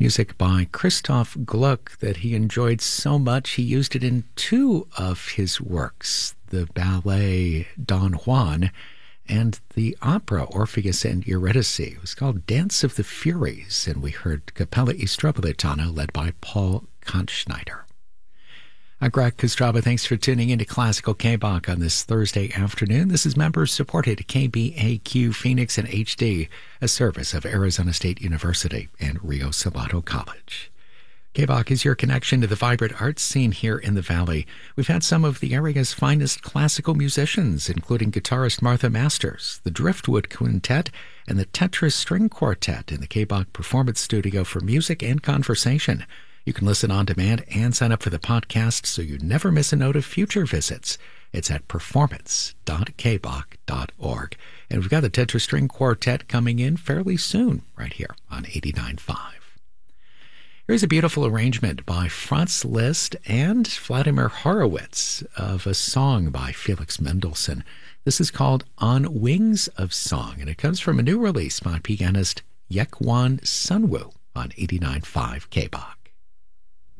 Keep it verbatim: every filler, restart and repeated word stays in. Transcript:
Music by Christoph Gluck that he enjoyed so much he used it in two of his works, the ballet Don Juan and the opera Orpheus and Eurydice. It was called Dance of the Furies, and we heard Capella Istropolitana led by Paul Kanschneider. I'm Greg Kostraba. Thanks for tuning into Classical K-Bach on this Thursday afternoon. This is member-supported K B A Q Phoenix and H D, a service of Arizona State University and Rio Salado College. K-Bach is your connection to the vibrant arts scene here in the Valley. We've had some of the area's finest classical musicians, including guitarist Martha Masters, the Driftwood Quintet, and the Tetris String Quartet in the K-Bach Performance Studio for music and conversation. You can listen on demand and sign up for the podcast so you never miss a note of future visits. It's at performance dot k bach dot org. And we've got the Tetris String Quartet coming in fairly soon right here on eighty-nine point five. Here's a beautiful arrangement by Franz Liszt and Vladimir Horowitz of a song by Felix Mendelssohn. This is called On Wings of Song, and it comes from a new release by pianist Yekwon Sunwoo on eighty-nine point five K-Bach.